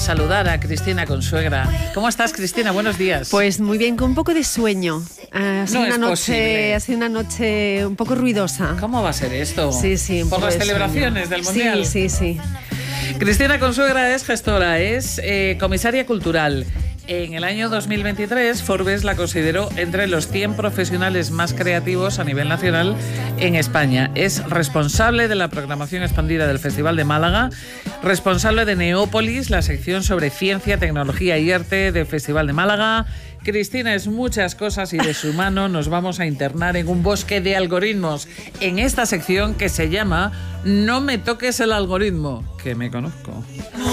saludar a Cristina Consuegra. ¿Cómo estás, Cristina? Buenos días. Pues muy bien, con un poco de sueño. Ha sido una noche un poco ruidosa. ¿Cómo va a ser esto? Sí. ¿Por las celebraciones del Mundial? Sí. Cristina Consuegra es gestora, es comisaria cultural. En el año 2023, Forbes la consideró entre los 100 profesionales más creativos a nivel nacional en España. Es responsable de la programación expandida del Festival de Málaga, responsable de Neópolis, la sección sobre ciencia, tecnología y arte del Festival de Málaga. Cristina es muchas cosas y de su mano nos vamos a internar en un bosque de algoritmos en esta sección que se llama No me toques el algoritmo, que me conozco.